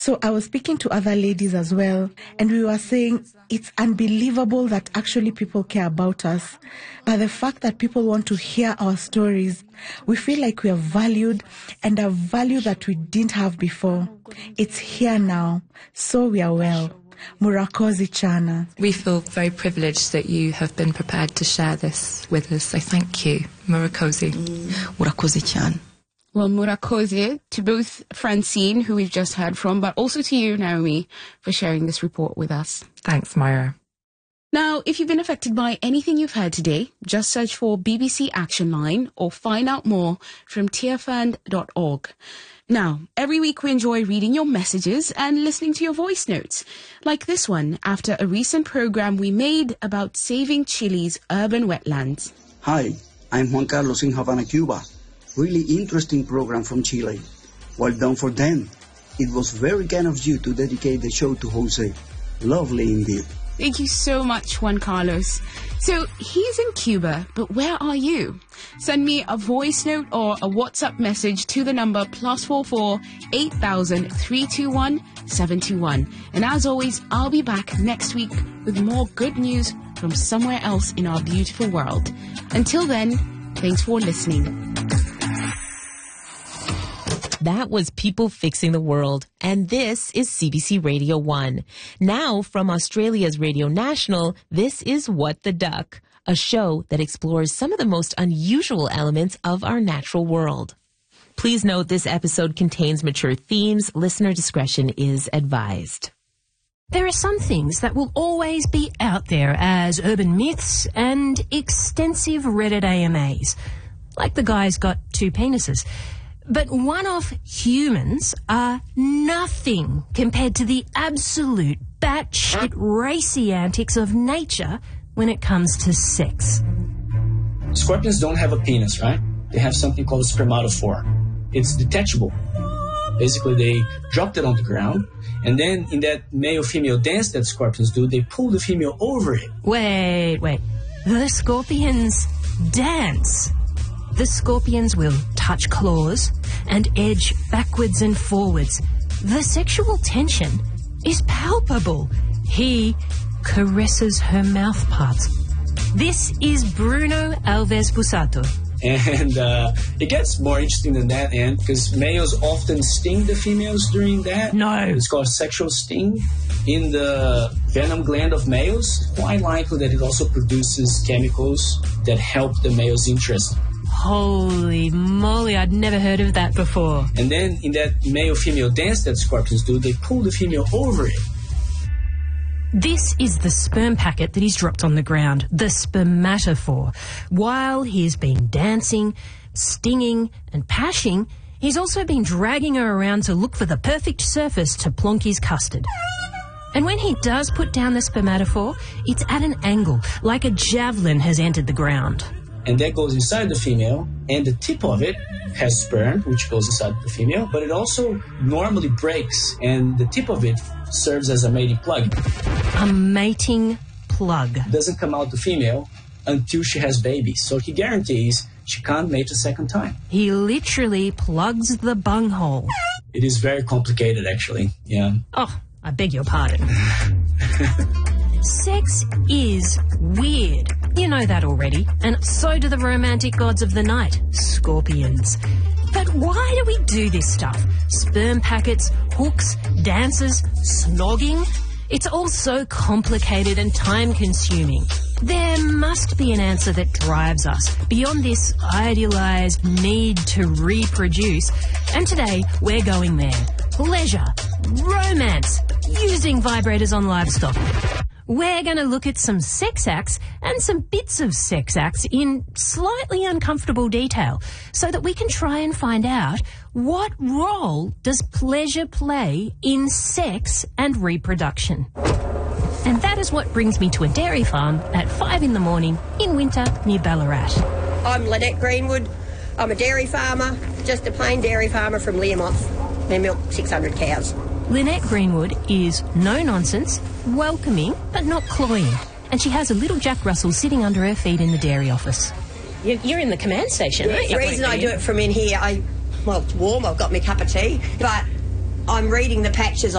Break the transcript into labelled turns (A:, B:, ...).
A: So I was speaking to other ladies as well, and we were saying it's unbelievable that actually people care about us. But the fact that people want to hear our stories, we feel like we are valued, and a value that we didn't have before. It's here now, so we are well. Murakoze Chana.
B: We feel very privileged that you have been prepared to share this with us, so thank you, Murakoze.
C: Murakoze Chan.
D: Well, Murakoze, to both Francine, who we've just heard from, but also to you, Naomi, for sharing this report with us.
B: Thanks, Myra.
D: Now, if you've been affected by anything you've heard today, just search for BBC Action Line or find out more from tearfund.org. Now, every week we enjoy reading your messages and listening to your voice notes, like this one after a recent program we made about saving Chile's urban wetlands.
E: Hi, I'm Juan Carlos in Havana, Cuba. Really interesting program from Chile. Well done for them. It was very kind of you to dedicate the show to Jose. Lovely indeed.
D: Thank you so much, Juan Carlos. So he's in Cuba, but where are you? Send me a voice note or a WhatsApp message to the number +44 8000 321 721. And as always, I'll be back next week with more good news from somewhere else in our beautiful world. Until then, thanks for listening.
F: That was People Fixing the World, and this is CBC Radio 1. Now, from Australia's Radio National, this is What the Duck, a show that explores some of the most unusual elements of our natural world. Please note this episode contains mature themes. Listener discretion is advised.
G: There are some things that will always be out there as urban myths and extensive Reddit AMAs, like the guy's got 2 penises. But one-off humans are nothing compared to the absolute batshit racy antics of nature when it comes to sex.
H: Scorpions don't have a penis, right? They have something called a spermatophore. It's detachable. Basically, they dropped it on the ground, and then in that male-female dance that scorpions do, they pull the female over it.
G: Wait. The scorpions dance. The scorpions will touch claws and edge backwards and forwards. The sexual tension is palpable. He caresses her mouth parts. This is Bruno Alves Busato.
H: And it gets more interesting than that, Anne, because males often sting the females during that.
G: No.
H: It's called sexual sting. In the venom gland of males, quite likely that it also produces chemicals that help the male's interest.
G: Holy moly, I'd never heard of that before.
H: And then in that male-female dance that scorpions do, they pull the female over it.
G: This is the sperm packet that he's dropped on the ground, the spermatophore. While he's been dancing, stinging and pashing, he's also been dragging her around to look for the perfect surface to plonk his custard. And when he does put down the spermatophore, it's at an angle, like a javelin has entered the ground.
H: And that goes inside the female, and the tip of it has sperm, which goes inside the female, but it also normally breaks, and the tip of it serves as a mating plug.
G: A mating plug.
H: Doesn't come out the female until she has babies, so he guarantees she can't mate a second time.
G: He literally plugs the bunghole.
H: It is very complicated, actually, yeah.
G: Oh, I beg your pardon. Sex is weird. You know that already. And so do the romantic gods of the night, scorpions. But why do we do this stuff? Sperm packets, hooks, dances, snogging? It's all so complicated and time-consuming. There must be an answer that drives us beyond this idealized need to reproduce. And today, we're going there. Pleasure, romance, using vibrators on livestock. We're going to look at some sex acts and some bits of sex acts in slightly uncomfortable detail so that we can try and find out what role does pleasure play in sex and reproduction. And that is what brings me to a dairy farm at 5 in the morning in winter near Ballarat.
I: I'm Lynette Greenwood. I'm a dairy farmer, just a plain dairy farmer from Learmonth. They milk 600 cows.
G: Lynette Greenwood is no-nonsense, welcoming, but not cloying. And she has a little Jack Russell sitting under her feet in the dairy office. You're in the command station, aren't you?
I: The reason I do it from in here, well, it's warm, I've got my cup of tea, but I'm reading the patches